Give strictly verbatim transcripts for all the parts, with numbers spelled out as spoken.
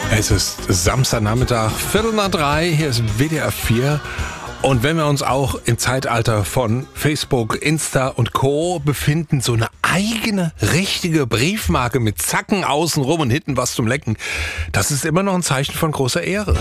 Es ist Samstagnachmittag, Viertel nach drei, hier ist W D R vier. Und wenn wir uns auch im Zeitalter von Facebook, Insta und Co. befinden, so eine eigene, richtige Briefmarke mit Zacken außenrum und hinten was zum Lecken, das ist immer noch ein Zeichen von großer Ehre.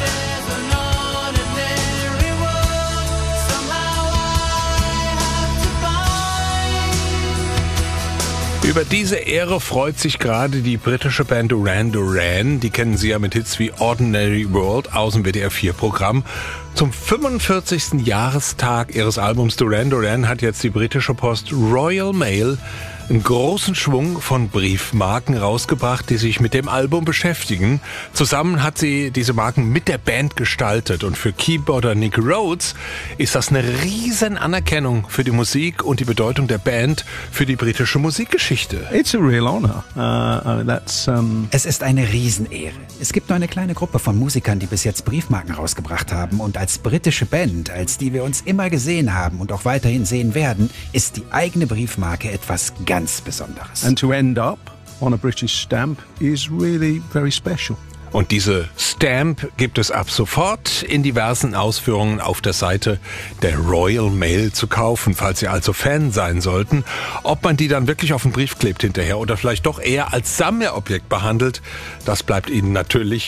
Über diese Ehre freut sich gerade die britische Band Duran Duran. Die kennen Sie ja mit Hits wie Ordinary World aus dem W D R vier Programm. Zum fünfundvierzigsten Jahrestag ihres Albums Duran Duran hat jetzt die britische Post Royal Mail einen großen Schwung von Briefmarken rausgebracht, die sich mit dem Album beschäftigen. Zusammen hat sie diese Marken mit der Band gestaltet und für Keyboarder Nick Rhodes ist das eine riesen Anerkennung für die Musik und die Bedeutung der Band für die britische Musikgeschichte. It's a real honor. Uh, that's, um es ist eine Riesenehre. Es gibt nur eine kleine Gruppe von Musikern, die bis jetzt Briefmarken rausgebracht haben, und als britische Band, als die wir uns immer gesehen haben und auch weiterhin sehen werden, ist die eigene Briefmarke etwas ganz Ganz Besonderes. And to end up on a British stamp is really very special. Und diese Stamp gibt es ab sofort in diversen Ausführungen auf der Seite der Royal Mail zu kaufen, falls Sie also Fan sein sollten. Ob man die dann wirklich auf den Brief klebt hinterher oder vielleicht doch eher als Sammlerobjekt behandelt, das bleibt Ihnen natürlich